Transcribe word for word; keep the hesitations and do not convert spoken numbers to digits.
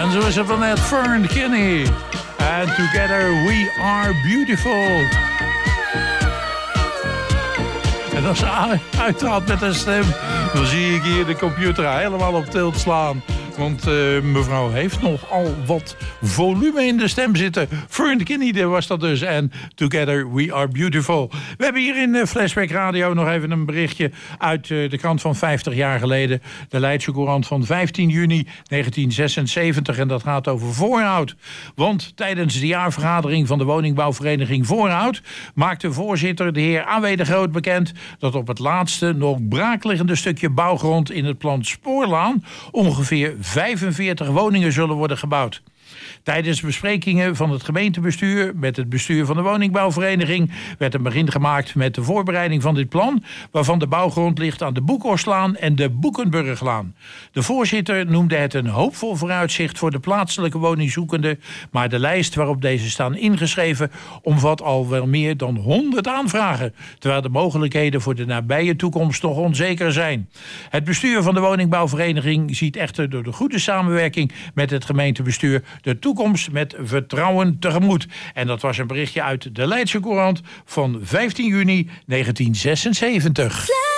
En zo is het dan net Fern Kinney. And Together We Are Beautiful. En als ze uithaalt met een stem, dan zie ik hier de computer helemaal op tilt slaan. Want uh, mevrouw heeft nogal wat volume in de stem zitten. Fern Kinney was dat dus. En Together We Are Beautiful. We hebben hier in uh, Flashback Radio nog even een berichtje uit uh, de krant van vijftig jaar geleden. De Leidse Courant van vijftien juni negentien zesenzeventig. En dat gaat over Voorhout. Want tijdens de jaarvergadering van de woningbouwvereniging Voorhout maakte voorzitter de heer A W de Groot bekend dat op het laatste nog braakliggende stukje bouwgrond in het plan Spoorlaan ongeveer vijfenveertig woningen zullen worden gebouwd. Tijdens besprekingen van het gemeentebestuur met het bestuur van de woningbouwvereniging werd een begin gemaakt met de voorbereiding van dit plan, waarvan de bouwgrond ligt aan de Boekhorstlaan en de Boekenburglaan. De voorzitter noemde het een hoopvol vooruitzicht voor de plaatselijke woningzoekenden, maar de lijst waarop deze staan ingeschreven omvat al wel meer dan honderd aanvragen, terwijl de mogelijkheden voor de nabije toekomst nog onzeker zijn. Het bestuur van de woningbouwvereniging ziet echter door de goede samenwerking met het gemeentebestuur de toekomst met vertrouwen tegemoet. En dat was een berichtje uit de Leidse Courant van vijftien juni negentien zesenzeventig.